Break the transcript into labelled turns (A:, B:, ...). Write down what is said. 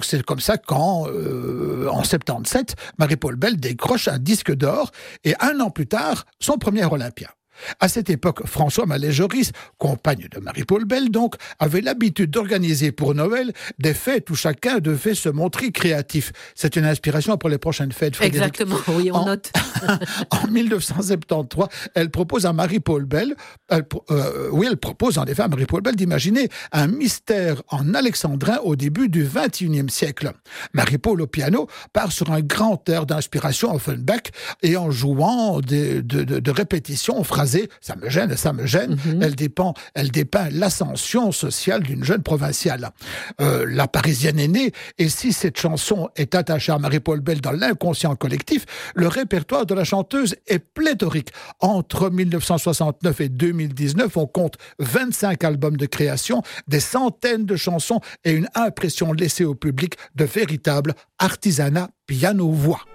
A: C'est comme ça qu'en en 77, Marie-Paule Bell décroche un disque d'or et 1 an plus tard, son premier Olympia. À cette époque, François Mallet-Joris, compagne de Marie-Paule Bell donc, avait l'habitude d'organiser pour Noël des fêtes où chacun devait se montrer créatif. C'est une inspiration pour les prochaines fêtes, Frédéric.
B: Exactement, oui, on note.
A: En 1973, elle propose à Marie-Paule Bell, elle propose en effet à Marie-Paule Bell d'imaginer un mystère en alexandrin au début du XXIe siècle. Marie-Paule au piano part sur un grand air d'inspiration Offenbach et en jouant de répétitions phrasées, ça me gêne, elle dépeint l'ascension sociale d'une jeune provinciale. La Parisienne est née, et si cette chanson est attachée à Marie-Paule Bell dans l'inconscient collectif, le répertoire de la chanteuse est pléthorique. Entre 1969 et 2019, on compte 25 albums de création, des centaines de chansons et une impression laissée au public de véritable artisanat piano-voix.